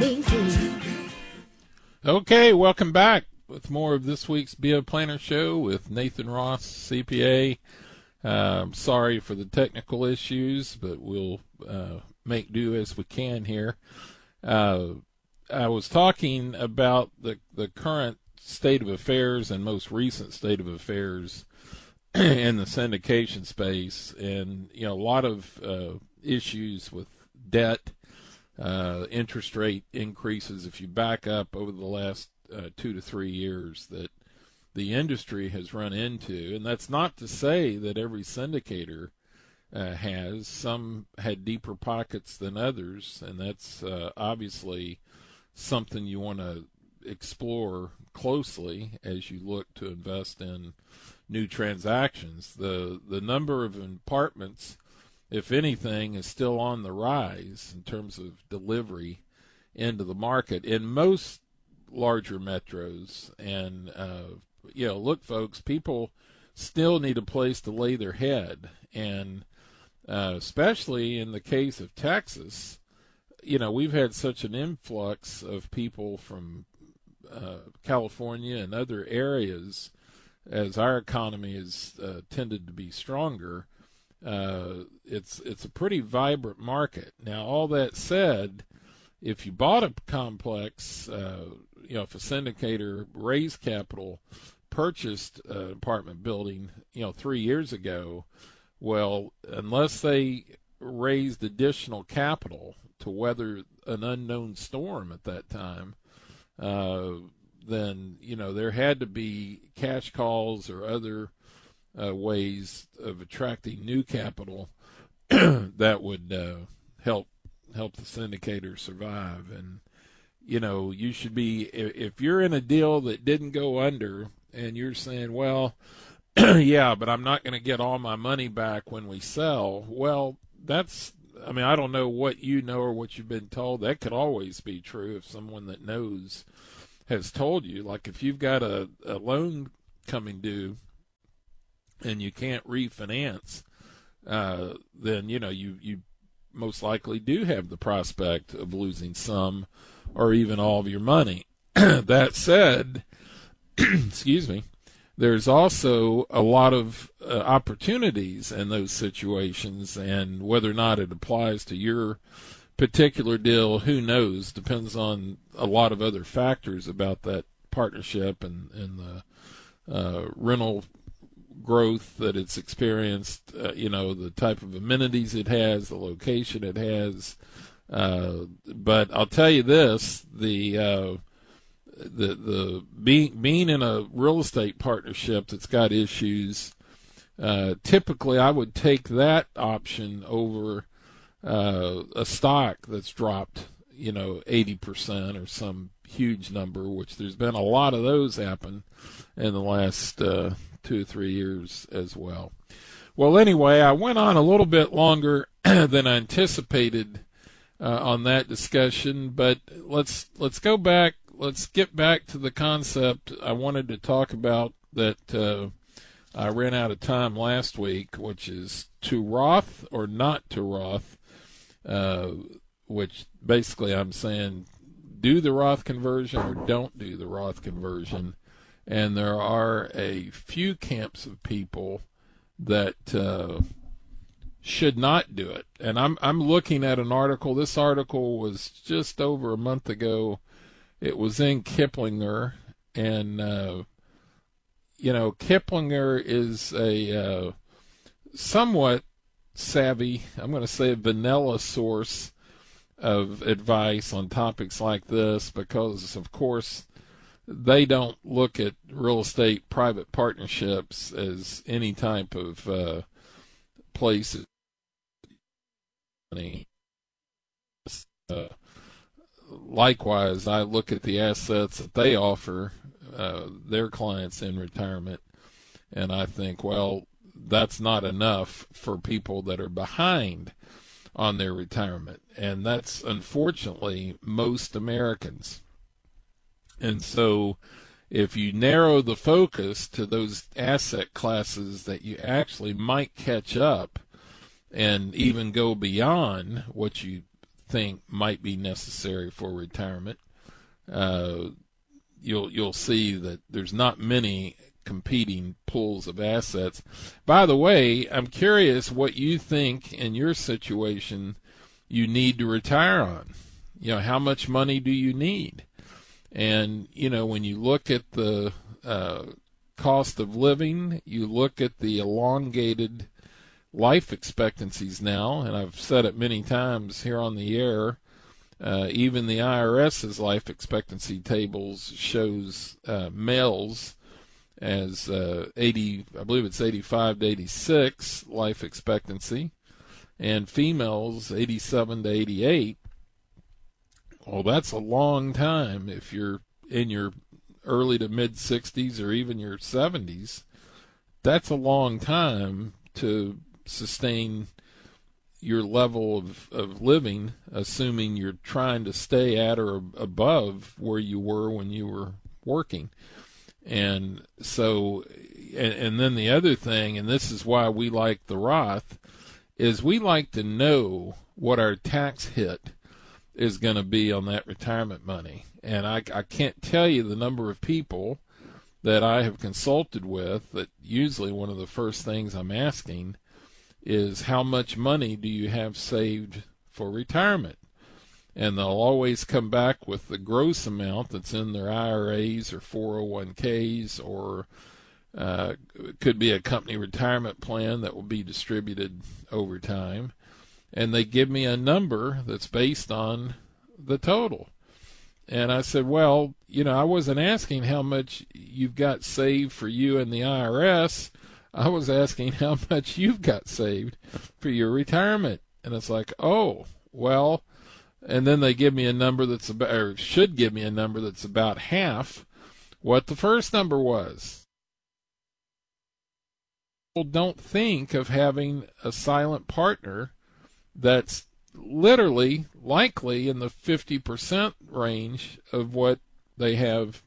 Okay, welcome back with more of this week's Be a Planner Show with Nathan Ross, CPA. Sorry for the technical issues, but we'll make do as we can here. I was talking about the current state of affairs and most recent state of affairs in the syndication space, and a lot of issues with debt, interest rate increases. If you back up over the last 2 to 3 years that the industry has run into, and that's not to say that every syndicator has. Some had deeper pockets than others, and that's obviously something you want to explore closely as you look to invest in new transactions. The number of apartments, if anything, is still on the rise in terms of delivery into the market in most larger metros. And look, folks, people still need a place to lay their head, and especially in the case of Texas, we've had such an influx of people from California and other areas as our economy has tended to be stronger. It's a pretty vibrant market. Now, all that said, if you bought a complex, if a syndicator raised capital, purchased an apartment building, 3 years ago, well, unless they raised additional capital to weather an unknown storm at that time, then, there had to be cash calls or other ways of attracting new capital that would help the syndicator survive. And you should be, if you're in a deal that didn't go under and you're saying, well, yeah, but I'm not going to get all my money back when we sell. Well, I don't know what you know or what you've been told. That could always be true if someone that knows has told you. Like if you've got a loan coming due and you can't refinance, then you most likely do have the prospect of losing some or even all of your money. That said, excuse me, there's also a lot of opportunities in those situations, and whether or not it applies to your particular deal, who knows? Depends on a lot of other factors about that partnership and the rental growth that it's experienced, the type of amenities it has, the location it has. But I'll tell you this, the being in a real estate partnership that's got issues, typically I would take that option over a stock that's dropped 80% or some huge number, which there's been a lot of those happen in the last 2 or 3 years as well. Well, anyway, I went on a little bit longer than I anticipated on that discussion, but let's go back. Let's get back to the concept I wanted to talk about that I ran out of time last week, which is to Roth or not to Roth, which basically I'm saying do the Roth conversion or don't do the Roth conversion. And there are a few camps of people that should not do it. And I'm looking at an article. This article was just over a month ago. It was in Kiplinger, and Kiplinger is a somewhat savvy, I'm going to say a vanilla source of advice on topics like this, because of course they don't look at real estate private partnerships as any type of place. Likewise, I look at the assets that they offer their clients in retirement, and I think, well, that's not enough for people that are behind on their retirement, and that's unfortunately most Americans. And so if you narrow the focus to those asset classes that you actually might catch up and even go beyond what you think might be necessary for retirement. You'll see that there's not many competing pools of assets. By the way, I'm curious what you think in your situation you need to retire on. How much money do you need? And, when you look at the cost of living, you look at the elongated life expectancies now, and I've said it many times here on the air, even the IRS's life expectancy tables shows males as 80, I believe it's 85 to 86 life expectancy, and females 87 to 88. Well, that's a long time if you're in your early to mid 60s or even your 70s. That's a long time to sustain your level of living, assuming you're trying to stay at or above where you were when you were working. And so, and then the other thing, and this is why we like the Roth, is we like to know what our tax hit is going to be on that retirement money. And I can't tell you the number of people that I have consulted with that usually one of the first things I'm asking is, how much money do you have saved for retirement? And they'll always come back with the gross amount that's in their IRAs or 401ks, or it could be a company retirement plan that will be distributed over time. And they give me a number that's based on the total. And I said, well, I wasn't asking how much you've got saved for you and the IRS. I was asking how much you've got saved for your retirement. And it's like, oh, well, and then they give me a number that's about, or should give me a number that's about half what the first number was. People don't think of having a silent partner that's literally likely in the 50% range of what they have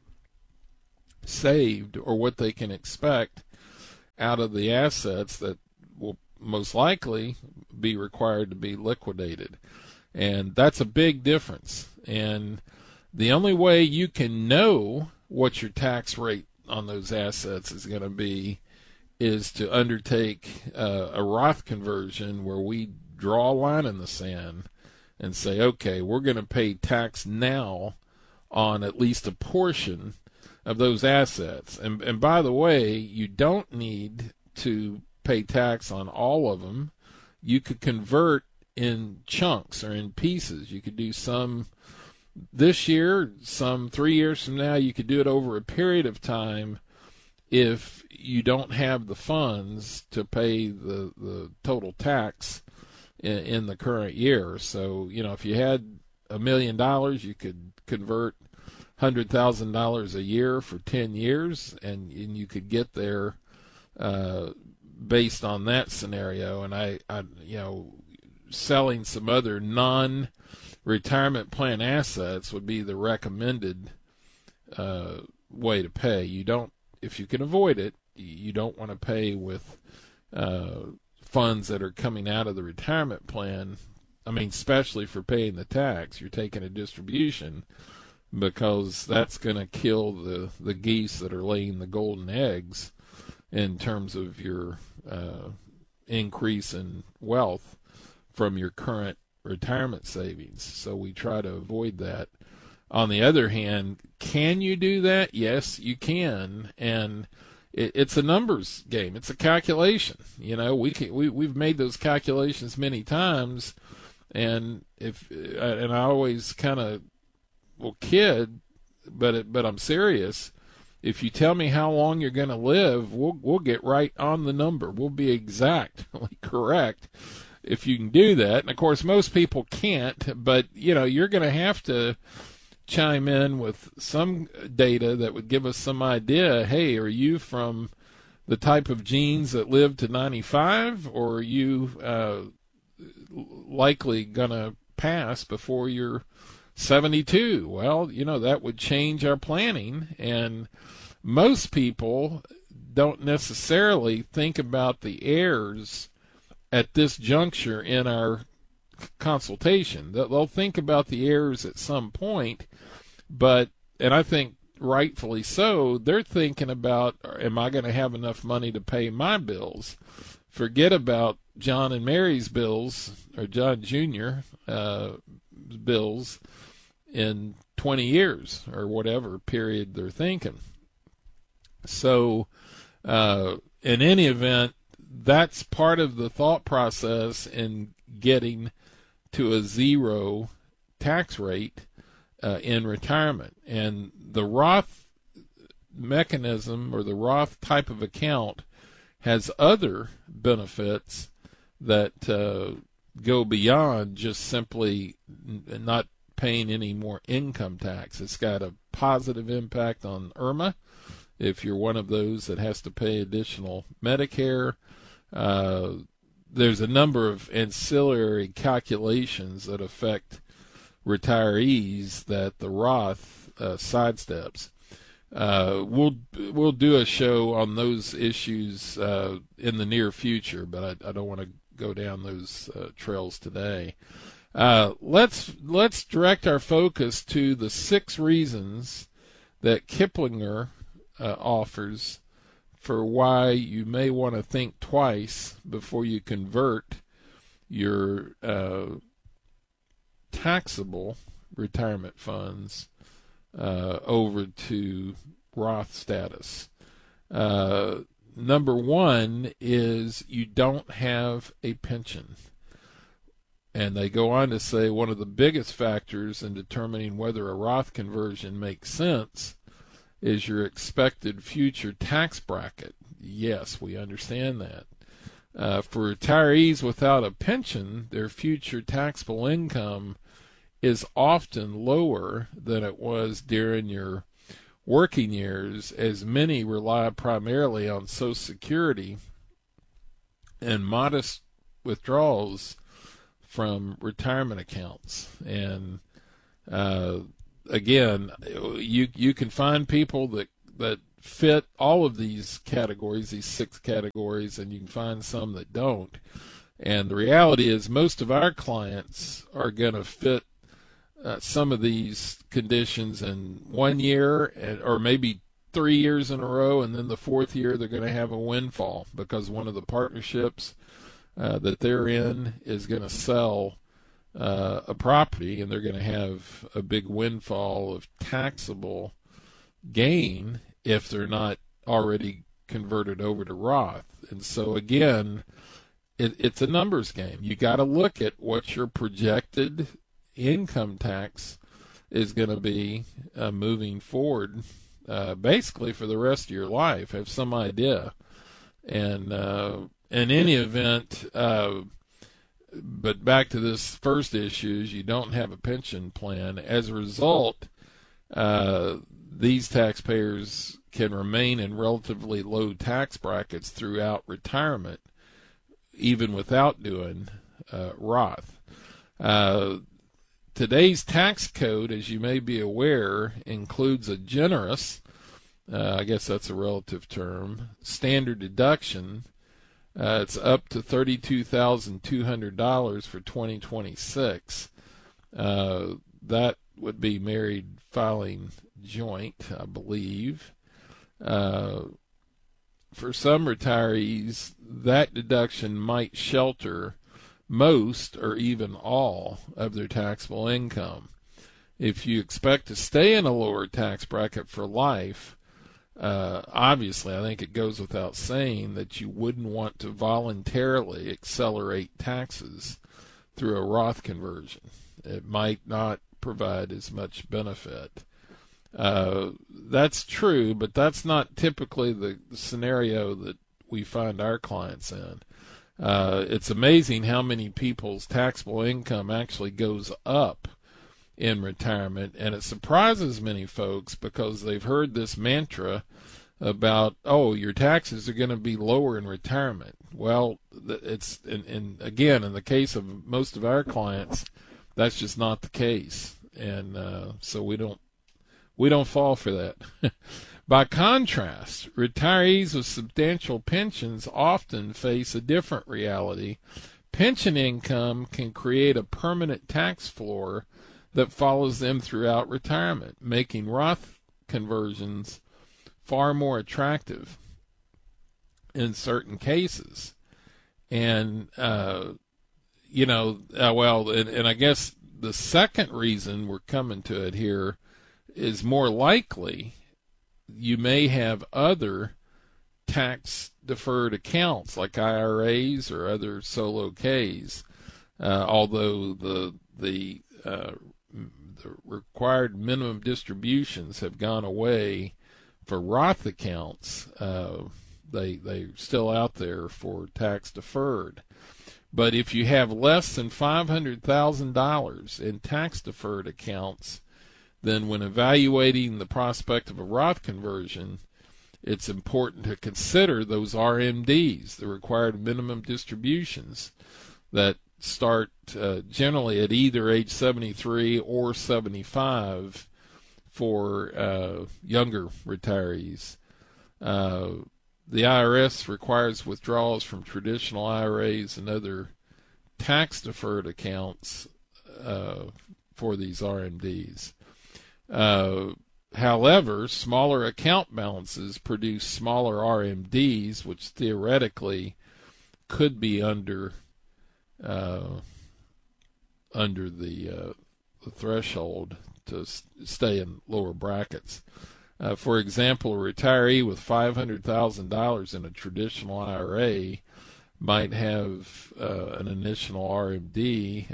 saved or what they can expect out of the assets that will most likely be required to be liquidated. And that's a big difference. And the only way you can know what your tax rate on those assets is going to be is to undertake a Roth conversion where we draw a line in the sand and say, okay, we're going to pay tax now on at least a portion of those assets. And by the way, you don't need to pay tax on all of them. You could convert in chunks or in pieces. You could do some this year, some 3 years from now. You could do it over a period of time if you don't have the funds to pay the total tax in the current year. So, if you had $1 million, you could convert $100,000 a year for 10 years, and you could get there based on that scenario. And I selling some other non-retirement plan assets would be the recommended way to pay. You don't, if you can avoid it, you don't want to pay with funds that are coming out of the retirement plan. I mean, especially for paying the tax, you're taking a distribution, because that's going to kill the geese that are laying the golden eggs in terms of your increase in wealth from your current retirement savings. So we try to avoid that. On the other hand, can you do that? Yes, you can. And it's a numbers game. It's a calculation. We've made those calculations many times. And I always kind of kid, but I'm serious. If you tell me how long you're going to live, we'll get right on the number. We'll be exactly correct if you can do that. And of course, most people can't, but you're going to have to chime in with some data that would give us some idea. Hey, are you from the type of genes that live to 95, or are you likely going to pass before you're 72? Well, that would change our planning. And most people don't necessarily think about the heirs at this juncture in our consultation. They'll think about the errors at some point, and I think rightfully so, they're thinking about, am I going to have enough money to pay my bills? Forget about John and Mary's bills, or John Jr. Bills in 20 years, or whatever period they're thinking. So, in any event, that's part of the thought process in getting to a zero tax rate in retirement. And the Roth mechanism, or the Roth type of account, has other benefits that go beyond just simply not paying any more income tax. It's got a positive impact on IRMA if you're one of those that has to pay additional Medicare. There's a number of ancillary calculations that affect retirees that the Roth sidesteps. We'll do a show on those issues in the near future, but I don't want to go down those trails today. Let's direct our focus to the 6 reasons that Kiplinger offers for why you may want to think twice before you convert your taxable retirement funds over to Roth status. Number 1 is you don't have a pension. And they go on to say one of the biggest factors in determining whether a Roth conversion makes sense is your expected future tax bracket. Yes, we understand that. For retirees without a pension, their future taxable income is often lower than it was during your working years, as many rely primarily on Social Security and modest withdrawals from retirement accounts. And again, you can find people that fit all of these categories, these 6 categories, and you can find some that don't. And the reality is most of our clients are going to fit some of these conditions in 1 year, or maybe 3 years in a row, and then the 4th year they're going to have a windfall because one of the partnerships that they're in is going to sell a property, and they're going to have a big windfall of taxable gain if they're not already converted over to Roth. And so again, it's a numbers game. You got to look at what your projected income tax is going to be moving forward, basically for the rest of your life. Have some idea. And in any event, but back to this first issue, is you don't have a pension plan. As a result, these taxpayers can remain in relatively low tax brackets throughout retirement, even without doing Roth. Today's tax code, as you may be aware, includes a generous, I guess that's a relative term, standard deduction. It's up to $32,200 for 2026. That would be married filing joint, I believe. For some retirees, that deduction might shelter most or even all of their taxable income. If you expect to stay in a lower tax bracket for life, obviously I think it goes without saying that you wouldn't want to voluntarily accelerate taxes through a Roth conversion. It might not provide as much benefit. That's true, but that's not typically the scenario that we find our clients in. It's amazing how many people's taxable income actually goes up in retirement, and it surprises many folks because they've heard this mantra about, oh, your taxes are going to be lower in retirement. Well, it's again, in the case of most of our clients, that's just not the case, and so we don't fall for that. By contrast, retirees with substantial pensions often face a different reality. pension income can create a permanent tax floor that follows them throughout retirement, making Roth conversions far more attractive in certain cases. And, and I guess the second reason we're coming to it here is more likely you may have other tax deferred accounts like IRAs or other solo Ks, although the required minimum distributions have gone away for Roth accounts. They're still out there for tax deferred. But if you have less than $500,000 in tax deferred accounts, then when evaluating the prospect of a Roth conversion, it's important to consider those RMDs, the required minimum distributions, that start generally at either age 73 or 75 for younger retirees. The IRS requires withdrawals from traditional IRAs and other tax-deferred accounts for these RMDs. However, smaller account balances produce smaller RMDs, which theoretically could be under the threshold to stay in lower brackets. For example, a retiree with $500,000 in a traditional IRA might have an initial RMD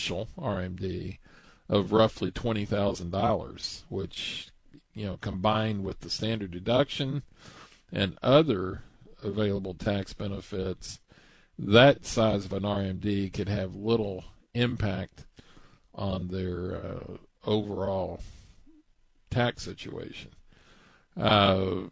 of roughly $20,000, which, combined with the standard deduction and other available tax benefits, that size of an RMD could have little impact on their overall tax situation. I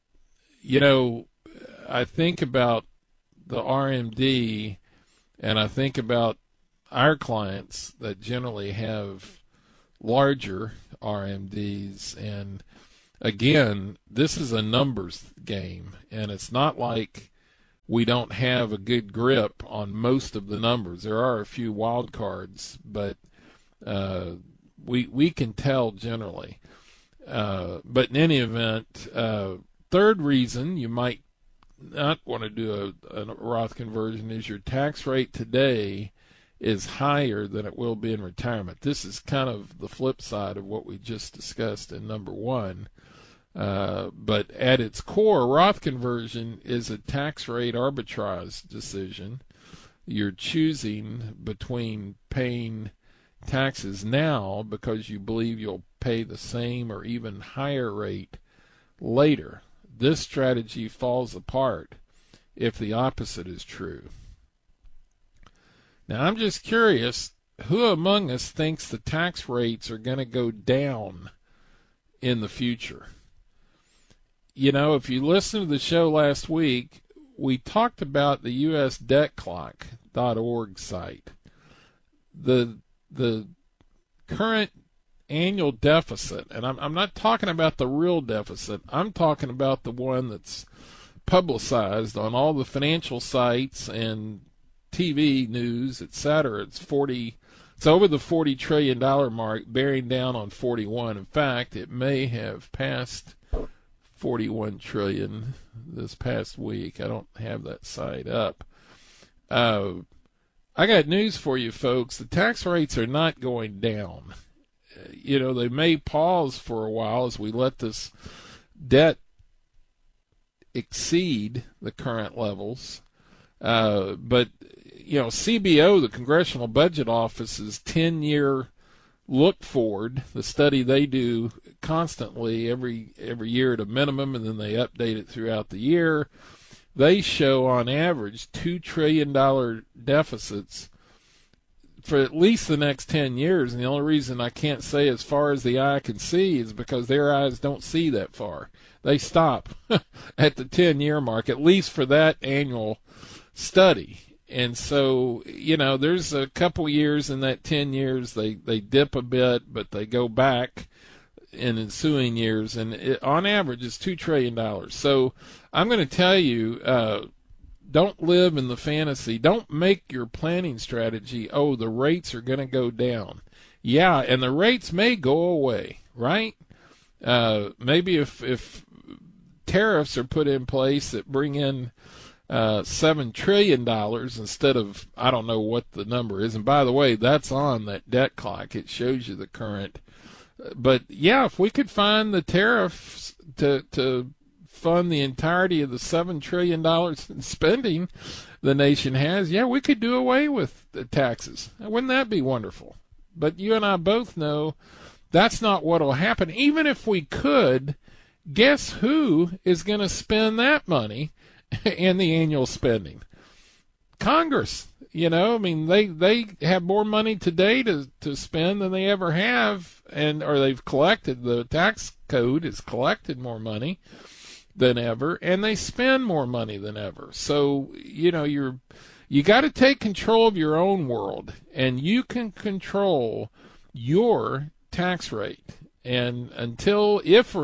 think about the RMD, and I think about our clients that generally have larger RMDs, and again, this is a numbers game, and it's not like we don't have a good grip on most of the numbers. There are a few wild cards, but we can tell generally. But in any event, third reason you might not want to do a Roth conversion is your tax rate today is higher than it will be in retirement. This is kind of the flip side of what we just discussed in number one. But at its core, Roth conversion is a tax rate arbitrage decision. You're choosing between paying taxes now because you believe you'll pay the same or even higher rate later. This strategy falls apart if the opposite is true. Now, I'm just curious, who among us thinks the tax rates are going to go down in the future? If you listen to the show last week, we talked about the USDebtClock.org site. The current annual deficit, and I'm not talking about the real deficit, I'm talking about the one that's publicized on all the financial sites and TV news, etc. It's over the $40 trillion mark, bearing down on 41. In fact, it may have passed 41 trillion this past week. I don't have that site up. I got news for you folks. The tax rates are not going down. They may pause for a while as we let this debt exceed the current levels. But CBO, the Congressional Budget Office's 10-year look forward, the study they do constantly every year at a minimum, and then they update it throughout the year, they show on average $2 trillion deficits for at least the next 10 years. And the only reason I can't say as far as the eye can see is because their eyes don't see that far. They stop at the 10-year mark, at least for that annual study. And so, there's a couple years in that 10 years they dip a bit, but they go back in ensuing years, and on average it's $2 trillion. So I'm going to tell you, don't live in the fantasy. Don't make your planning strategy, oh, the rates are going to go down. Yeah, and the rates may go away, right? Maybe if tariffs are put in place that bring in $7 trillion instead of, I don't know what the number is. And by the way, that's on that debt clock. It shows you the current. But yeah, if we could find the tariffs to fund the entirety of the $7 trillion in spending the nation has, yeah, we could do away with the taxes. Wouldn't that be wonderful? But you and I both know that's not what will happen. Even if we could, guess who is going to spend that money in the annual spending? Congress. You know, I mean, they have more money today to spend than they ever have, or they've collected. The tax code has collected more money than ever, and they spend more money than ever. So, you know, you got to take control of your own world, and you can control your tax rate. And until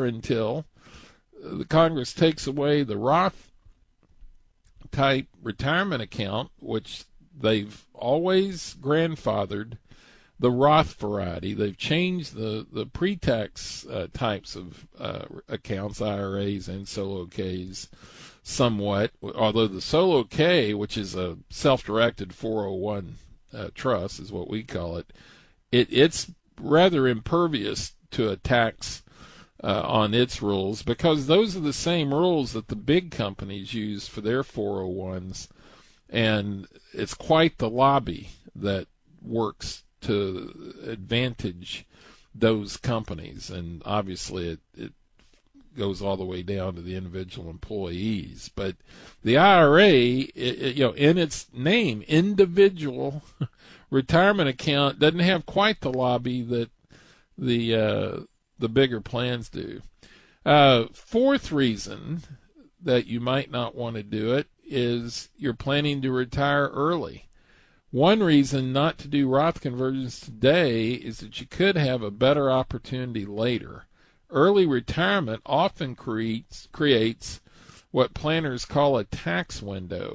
the Congress takes away the Roth type retirement account, which they've always grandfathered the Roth variety. They've changed the pre-tax types of accounts, IRAs and solo Ks, somewhat, although the solo K, which is a self-directed 401 trust, is what we call it, it's rather impervious to a tax on its rules, because those are the same rules that the big companies use for their 401s, and it's quite the lobby that works to advantage those companies, and obviously it goes all the way down to the individual employees. But the IRA, you know, in its name, individual retirement account, doesn't have quite the lobby that the bigger plans do. Fourth reason that you might not want to do it is you're planning to retire early. One reason not to do Roth conversions today is that you could have a better opportunity later. Early retirement often creates what planners call a tax window.